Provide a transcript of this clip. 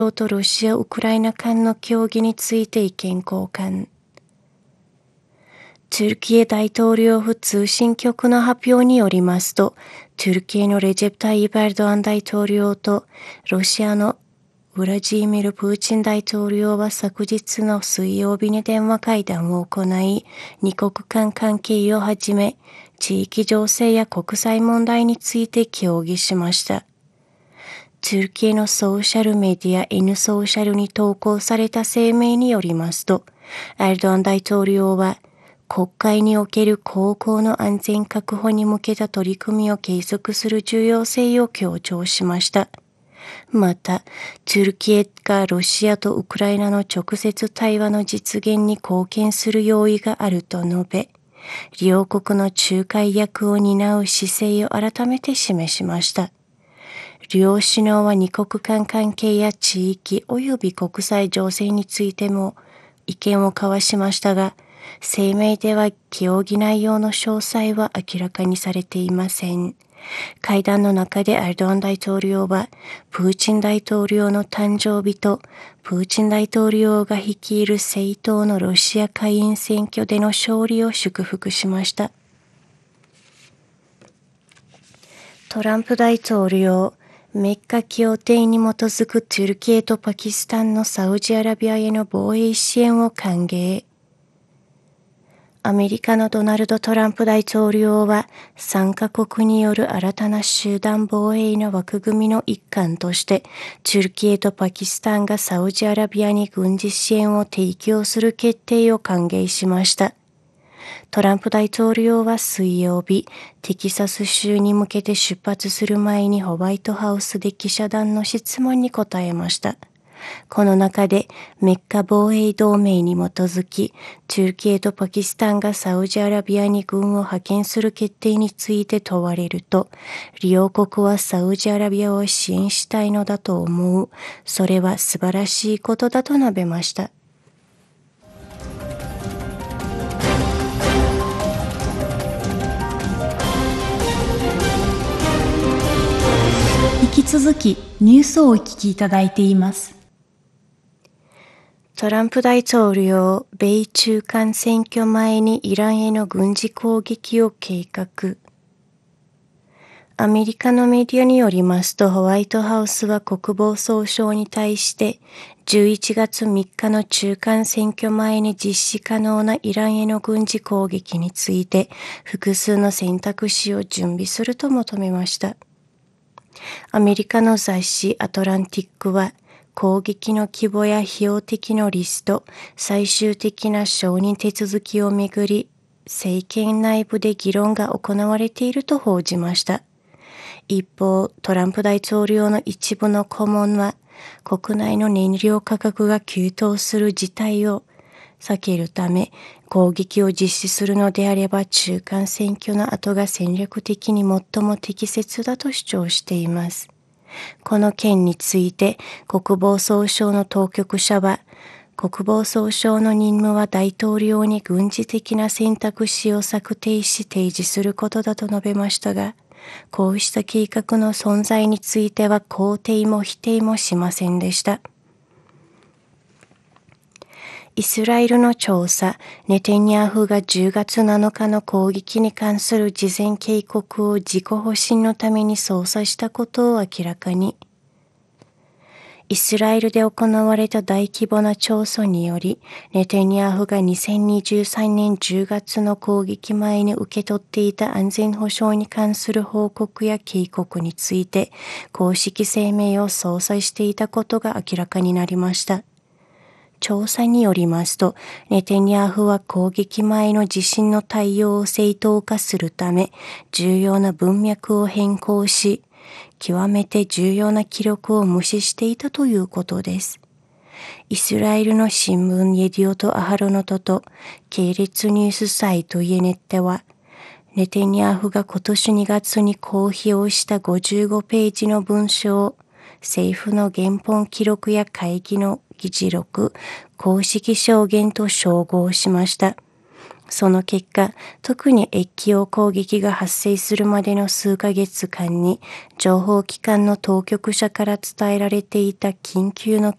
とロシア・ウクライナ間の協議について意見交換。トゥルキエ大統領府通信局の発表によりますと、トゥルキエのレジェプ・タイープ・エルドアン大統領とロシアのウラジーミル・プーチン大統領は昨日の水曜日に電話会談を行い、二国間関係をはじめ、地域情勢や国際問題について協議しました。トゥルキエのソーシャルメディア N ソーシャルに投稿された声明によりますと、エルドアン大統領は、国会における公共の安全確保に向けた取り組みを継続する重要性を強調しました。また、トゥルキエがロシアとウクライナの直接対話の実現に貢献する用意があると述べ、両国の仲介役を担う姿勢を改めて示しました。両首脳は二国間関係や地域及び国際情勢についても意見を交わしましたが、声明では協議内容の詳細は明らかにされていません。会談の中でエルドアン大統領は、プーチン大統領の誕生日と、プーチン大統領が率いる政党のロシア下院選挙での勝利を祝福しました。トランプ大統領、メッカ協定に基づくトゥルキエとパキスタンのサウジアラビアへの防衛支援を歓迎。アメリカのドナルド・トランプ大統領は3カ国による新たな集団防衛の枠組みの一環としてトゥルキエとパキスタンがサウジアラビアに軍事支援を提供する決定を歓迎しました。トランプ大統領は水曜日、テキサス州に向けて出発する前にホワイトハウスで記者団の質問に答えました。この中でメッカ防衛同盟に基づき、トゥルキエとパキスタンがサウジアラビアに軍を派遣する決定について問われると、両国はサウジアラビアを支援したいのだと思う。それは素晴らしいことだと述べました。 引き続きニュースをお聞きいただいています。 トランプ大統領、米中間選挙前にイランへの軍事攻撃を計画。アメリカのメディアによりますと、ホワイトハウスは国防総省に対して、11月3日の中間選挙前に実施可能なイランへの軍事攻撃について、複数の選択肢を準備すると求めました。アメリカの雑誌アトランティックは、攻撃の規模や標的のリスト、最終的な承認手続きをめぐり、政権内部で議論が行われていると報じました。一方、トランプ大統領の一部の顧問は、国内の燃料価格が急騰する事態を避けるため、攻撃を実施するのであれば中間選挙の後が戦略的に最も適切だと主張しています。この件について国防総省の当局者は、国防総省の任務は大統領に軍事的な選択肢を策定し提示することだと述べましたが、こうした計画の存在については肯定も否定もしませんでした。イスラエルの調査、ネタニヤフが10月7日の攻撃に関する事前警告を自己保身のために操作したことを明らかに。イスラエルで行われた大規模な調査により、ネタニヤフが2023年10月の攻撃前に受け取っていた安全保障に関する報告や警告について、公式声明を操作していたことが明らかになりました。調査によりますと、ネタニヤフは攻撃前の地震の対応を正当化するため、重要な文脈を変更し、極めて重要な記録を無視していたということです。イスラエルの新聞イェディオト・アハロノトと系列ニュースサイトイエネッテは、ネタニヤフが今年2月に公表した55ページの文書を政府の原本記録や会議の議事録、公式証言と照合しました。その結果、特に越境攻撃が発生するまでの数ヶ月間に、情報機関の当局者から伝えられていた緊急の